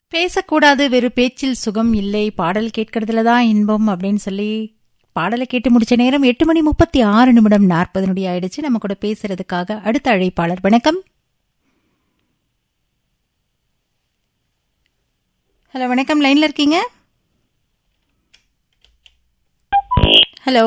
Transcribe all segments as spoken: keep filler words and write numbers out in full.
பேசக்கூடாது, வெறு பேச்சில் சுகம் இல்லை, பாடல் கேட்கறதுலதான் இன்பம் அப்படின்னு சொல்லி பாடலை கேட்டு முடிச்ச நேரம் எட்டு மணி முப்பத்தி ஆறு நிமிடம் நாற்பது நொடி ஆயிடுச்சு. நம்ம கூட பேசுறதுக்காக அடுத்த அழைப்பாளர். வணக்கம். ஹலோ, வணக்கம். லைன்ல இருக்கீங்க? ஹலோ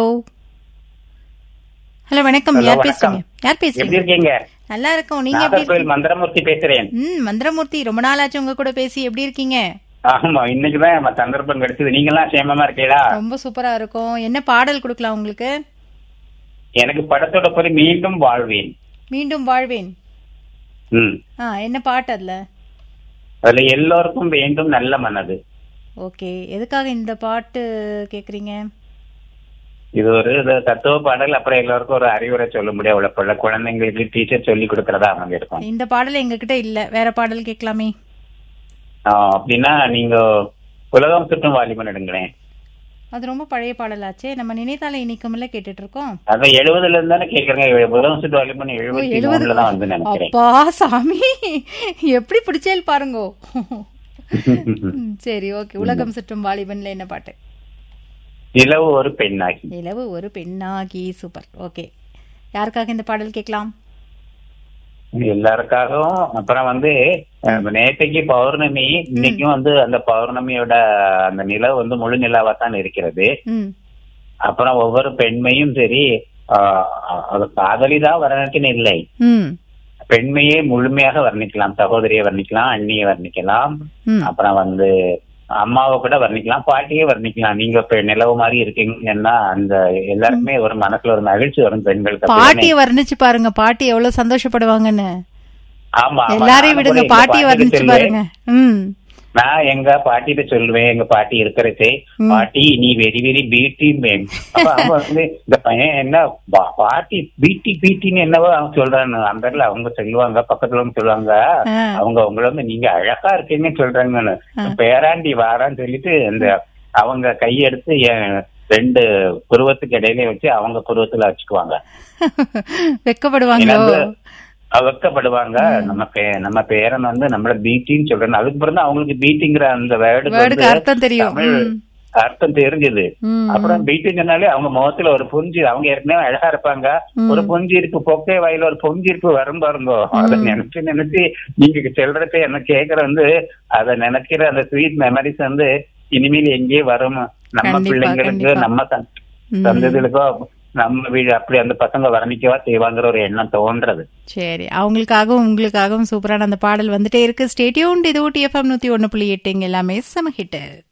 ஹலோ வணக்கம். யார் பேசுறீங்க? யார் பேசுறீங்க? நல்லா இருக்கோம். நீங்க எப்படி இருக்கீங்க? மந்திரமூர்த்தி பேசுறேன். ம் மந்திரமூர்த்தி, ரொம்ப நாள் ஆச்சு உங்க கூட பேசி. எப்படி இருக்கீங்க? ஆமா, இன்னைக்குதான் சந்தர்ப்பம் கிடைச்சது. நீங்க எல்லாம் சேமமா இருக்கீங்களா? ரொம்ப சூப்பரா இருக்கும். என்ன பாடல் கொடுக்கலாம் உங்களுக்கு? எனக்கு படத்தோட பேரு மீண்டும் வாழ்வேன். மீண்டும் வாழ்வேன். ம் ஆ, என்ன பாட்டு அதுல? அதுல எல்லோருக்கும் வேண்டும் நல்ல மனது. ஓகே, எதுக்காக இந்த பாட்டு கேக்குறீங்க? இது ஒரு தத்துவ பாடல். அப்புறம் எல்லாருக்கும் ஒரு அறிவுரை சொல்ல முடியும். அவ்வளவு குழந்தைங்களுக்கு டீச்சர் சொல்லி கொடுக்கறதா அவங்க இருக்கும். இந்த பாடல் எங்க கிட்ட இல்ல, வேற பாடல் கேட்கலாமே. அப்படின்னா நீங்க உலகம் சுற்றும் வாலிபன் எடுங்களேன். அது ரொம்ப பழைய பாடலாச்சே. நம்ம நினைத்தாலே இனிக்கும்ல கேட்டுட்டு இருக்கோம். அத எழுபதுல இருந்து தானே கேக்குறேங்க. உலகம் சுற்றும் வாலிபன் எழுபதுல தான் வந்து நினைக்கிறேன். அப்பா சாமி, எப்படி பிடிச்சேல் பாருங்கோ. சரி, ஓகே. உலகம் சுற்றும் வாலிபன்ல என்ன பாட்டு? நிலவு ஒரு பெண்ணாகி. நிலவு ஒரு பெண்ணாகி. சூப்பர். ஓகே, யாருக்காக இந்த பாடல் கேட்கலாம்? எல்லாருக்காகவும். அப்புறம் வந்து நேற்றைக்கு பௌர்ணமி, இன்னைக்கும் வந்து அந்த பௌர்ணமியோட அந்த நிலவு வந்து முழு நிலாவா தான் இருக்கிறது. அப்புறம் ஒவ்வொரு பெண்மையும் சரி, காதலிதான் வர்ணிக்கணும் இல்லை, பெண்மையே முழுமையாக வர்ணிக்கலாம். சகோதரியை வர்ணிக்கலாம், அண்ணியை வர்ணிக்கலாம், அப்புறம் வந்து அம்மாவை கூட வர்ணிக்கலாம், பாட்டியே வர்ணிக்கலாம். நீங்க நிலவு மாதிரி இருக்கீங்கன்னா அந்த எல்லாருக்குமே ஒரு மனசுல ஒரு மகிழ்ச்சி வரும். பெண்களுக்கு பாட்டியை வர்ணிச்சு பாருங்க, பாட்டி எவ்வளவு சந்தோஷப்படுவாங்கன்னு. ஆமா, எல்லாரையும் விடுங்க, பாட்டியை வர்ணிச்சு பாருங்க. நான் எங்க பாட்டிட்ட சொல்லுவேன், எங்க பாட்டி இருக்கிறச்சே, பாட்டி நீ வெரி வெரி பீட்டி மேம். அவங்க வந்து இந்த பையன் என்ன பாட்டி பீட்டி பீட்டின்னு என்னவோ அவங்க சொல்றாங்க. அந்த இடத்துல அவங்க சொல்லுவாங்க, பக்கத்துல சொல்லுவாங்க, அவங்க உங்களை வந்து நீங்க அழகா இருக்கீங்கன்னு சொல்றாங்கன்னு. பேராண்டி வாரான்னு சொல்லிட்டு அந்த அவங்க கையெடுத்து என் ரெண்டு புருவத்துக்கு இடையில வச்சு அவங்க புருவத்துல வச்சுக்குவாங்க. வெக்கப்படுவாங்க வெக்கப்படுவாங்க. நம்ம நம்ம பேரன் வந்து நம்மள பீட்டின்னு சொல்றேன். அதுக்கு பிறகு அவங்களுக்கு பீட்டிங்கிற அந்த வேர்டுக்கு அர்த்தம் தெரியும், அர்த்தம் தெரிஞ்சது. அப்புறம் பீட்டிங்கனாலே அவங்க முகத்துல ஒரு புரிஞ்சு, அவங்க ஏற்கனவே அழகா இருப்பாங்க, ஒரு புரிஞ்சு இருக்கு, பொக்கை வாயில ஒரு புரிஞ்சு இருக்கு வரும் பாருங்க. அதை நினைச்சு நினைச்சு நீங்க சொல்றத என்ன கேக்குற வந்து அதை நினைக்கிற அந்த ஸ்வீட் மெமரிஸ் வந்து இனிமேல் எங்கேயே வரும். நம்ம பிள்ளைங்களுக்கு, நம்ம சந்ததிகளுக்கோ நம்ம வீடு அப்படி அந்த பசங்க வர்ணிக்கவா செய்வாங்கிற ஒரு எண்ணம் தோன்றது. சரி, அவங்களுக்காகவும் உங்களுக்காகவும் சூப்பரான அந்த பாடல் வந்துட்டே இருக்கு. Stay tuned. இது ஊட்டி எஃப்எம் நூத்தி ஒன்னு புள்ளி எட்டு. எல்லாமே செம ஹிட்.